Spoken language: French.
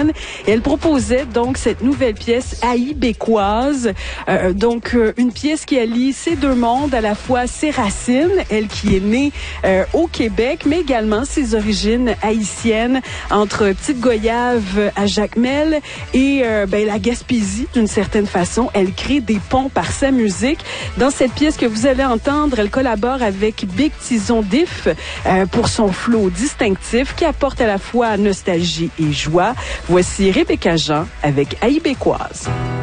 haïtienne. Et elle proposait donc cette nouvelle pièce haïbécoise. Une pièce qui allie ces deux mondes, à la fois ses racines, elle qui est née au Québec, mais également ses origines haïtiennes, entre Petite-Goyave à Jacmel et la Gaspésie, d'une certaine façon. Elle crée des ponts par sa musique. Dans cette pièce que vous allez entendre, elle collabore avec Big Tison Diff pour son flow distinctif qui apporte à la fois nostalgie et joie. Voici Rebecca Jean avec Haïbécoise.